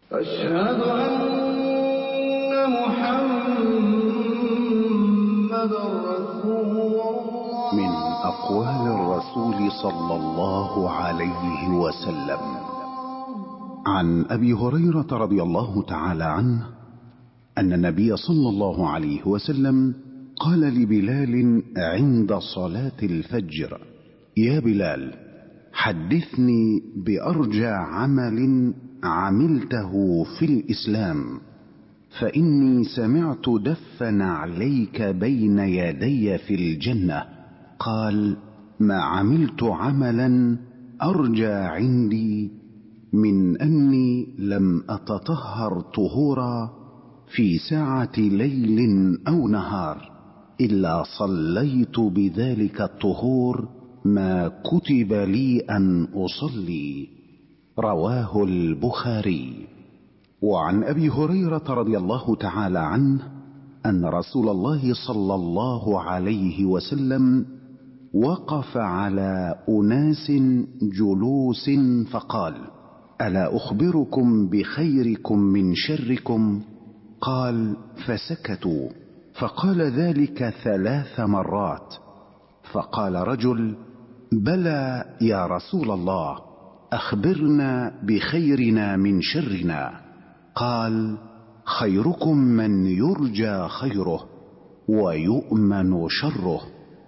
أشهد أن محمدًا رسول الله. من أقوال الرسول صلى الله عليه وسلم: عن أبي هريرة رضي الله تعالى عنه أن النبي صلى الله عليه وسلم قال لبلال عند صلاة الفجر: يا بلال، حدثني بأرجى عمل عملته في الإسلام، فإني سمعت دف نعليك بين يدي في الجنة. قال: ما عملت عملا أرجى عندي من أني لم أتطهر طهورا في ساعة ليل أو نهار إلا صليت بذلك الطهور ما كتب لي أن أصلي. رواه البخاري. وعن أبي هريرة رضي الله تعالى عنه أن رسول الله صلى الله عليه وسلم وقف على أناس جلوس فقال: ألا أخبركم بخيركم من شركم؟ قال: فسكتوا. فقال ذلك 3 مرات. فقال رجل: بلى يا رسول الله، أخبرنا بخيرنا من شرنا. قال: خيركم من يرجى خيره ويؤمن شره،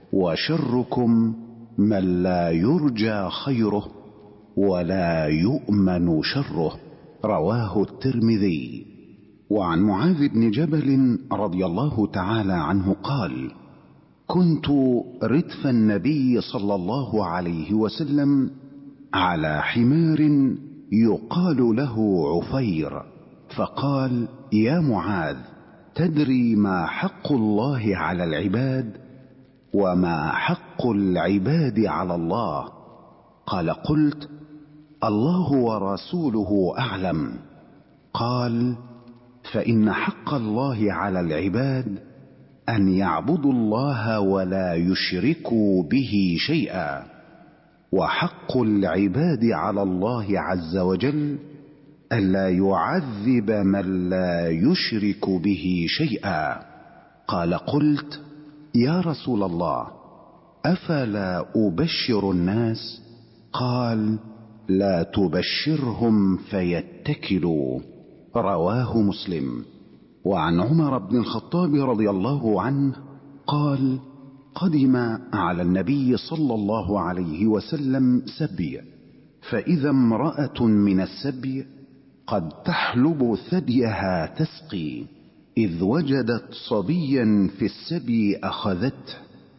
وشركم من لا يرجى خيره ولا يؤمن شره. رواه الترمذي. وعن معاذ بن جبل رضي الله تعالى عنه قال: كنت ردف النبي صلى الله عليه وسلم على حمار يقال له عفير، فقال: يا معاذ، تدري ما حق الله على العباد وما حق العباد على الله؟ قال: قلت: الله ورسوله أعلم. قال: فإن حق الله على العباد أن يعبدوا الله ولا يشركوا به شيئا، وحق العباد على الله عز وجل ألا يعذب من لا يشرك به شيئا. قال: قلت: يا رسول الله، أفلا أبشر الناس؟ قال: لا تبشرهم فيتكلوا. رواه مسلم. وعن عمر بن الخطاب رضي الله عنه قال: قدم على النبي صلى الله عليه وسلم سبي، فإذا امرأة من السبي قد تحلب ثديها تسقي، إذ وجدت صبيا في السبي أخذته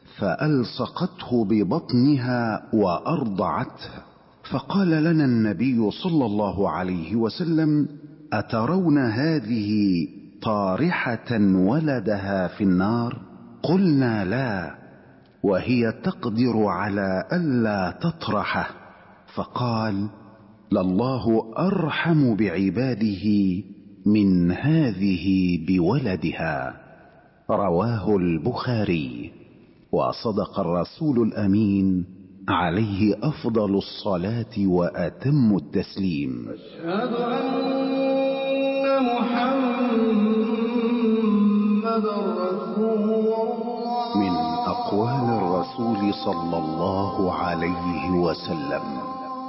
فألصقته ببطنها وأرضعته. فقال لنا النبي صلى الله عليه وسلم: أترون هذه طارحة ولدها في النار؟ قلنا: لا، وهي تقدر على ألا تطرحه. فقال: لله أرحم بعباده من هذه بولدها. رواه البخاري. وصدق الرسول الأمين عليه أفضل الصلاة وأتم التسليم. أشهد أن محمدًا رسول الله. من أقوال الرسول صلى الله عليه وسلم: